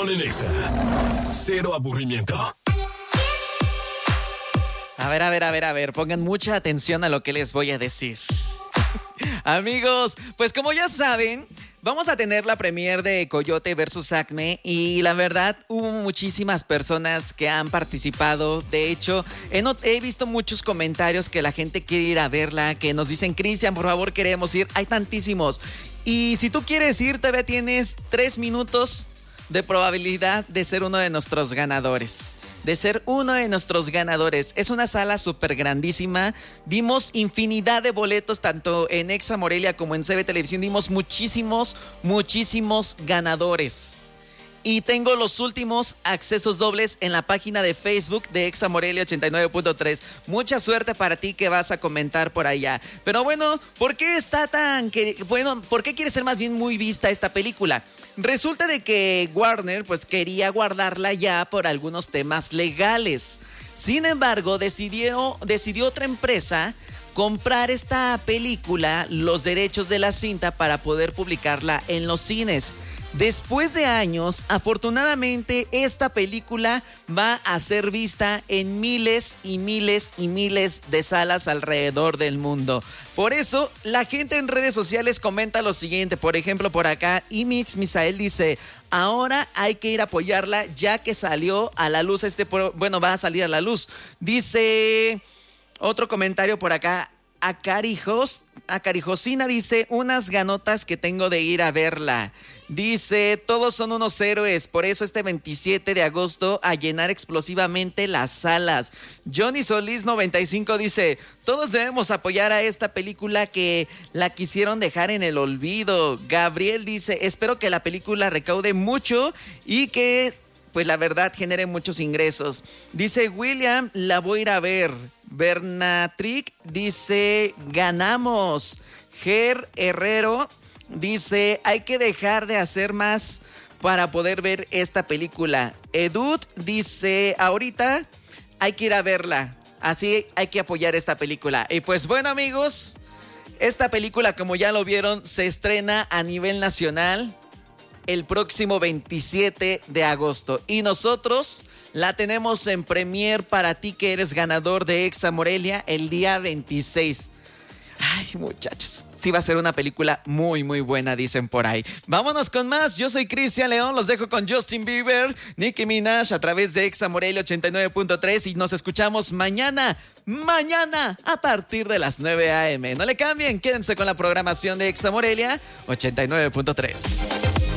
Diversión en Exa. Cero aburrimiento. A ver, pongan mucha atención a lo que les voy a decir. Amigos, pues como ya saben, vamos a tener la premier de Coyote versus Acme y la verdad hubo muchísimas personas que han participado. De hecho, he visto muchos comentarios que la gente quiere ir a verla, que nos dicen, Cristian, por favor queremos ir. Hay tantísimos. Y si tú quieres ir, todavía tienes 3 minutos de probabilidad de ser uno de nuestros ganadores. Es una sala súper grandísima. Dimos infinidad de boletos, tanto en Exa Morelia como en CB Televisión. Dimos muchísimos ganadores. Y tengo los últimos accesos dobles en la página de Facebook de Exa Morelia 89.3. Mucha suerte para ti que vas a comentar por allá. Pero bueno, ¿por qué ¿por qué quiere ser más bien muy vista esta película? Resulta de que Warner pues quería guardarla ya por algunos temas legales. Sin embargo, decidió otra empresa comprar esta película, los derechos de la cinta, para poder publicarla en los cines. Después de años, afortunadamente, esta película va a ser vista en miles y miles y miles de salas alrededor del mundo. Por eso, la gente en redes sociales comenta lo siguiente. Por ejemplo, por acá, Imix Misael dice, ahora hay que ir a apoyarla ya que salió a la luz va a salir a la luz. Dice otro comentario por acá. Acarijosina dice, unas ganotas que tengo de ir a verla. Dice, todos son unos héroes, por eso este 27 de agosto a llenar explosivamente las salas. Johnny Solís 95 dice, todos debemos apoyar a esta película que la quisieron dejar en el olvido. Gabriel dice, espero que la película recaude mucho y que pues la verdad genere muchos ingresos. Dice William, la voy a ir a ver. Bernatric dice, ganamos. Ger Herrero dice, hay que dejar de hacer más para poder ver esta película. Edud dice, ahorita hay que ir a verla. Así hay que apoyar esta película. Y pues bueno, amigos, esta película, como ya lo vieron, se estrena a nivel nacional el próximo 27 de agosto. Y nosotros la tenemos en premier para ti que eres ganador de Exa Morelia el día 26. Ay, muchachos, sí va a ser una película muy buena, dicen por ahí. Vámonos con más. Yo soy Cristian León, los dejo con Justin Bieber, Nicki Minaj a través de Exa Morelia 89.3 y nos escuchamos mañana a partir de las 9 a.m. No le cambien, quédense con la programación de Exa Morelia 89.3.